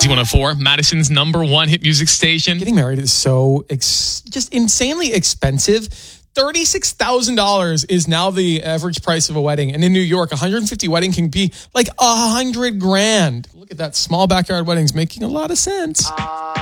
Z104, Madison's number one hit music station. Getting married is so just insanely expensive. $36,000 is now the average price of a wedding. And in New York, 150 wedding can be like $100,000. Look at that. Small backyard weddings making a lot of sense.